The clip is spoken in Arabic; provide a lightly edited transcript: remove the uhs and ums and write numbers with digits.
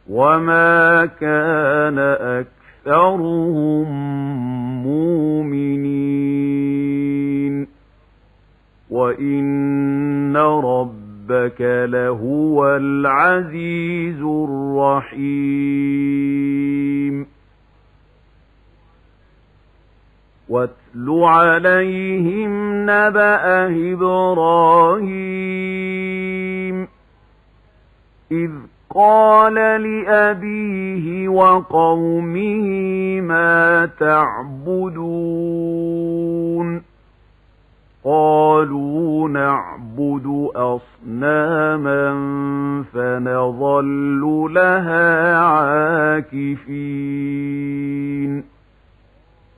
وما كان أكثرهم مؤمنين وإن ربك لهو العزيز الرحيم واتل عليهم نبأ إبراهيم إذ قال لأبيه وقومه ما تعبدون قالوا نعبد أصناما فنظل لها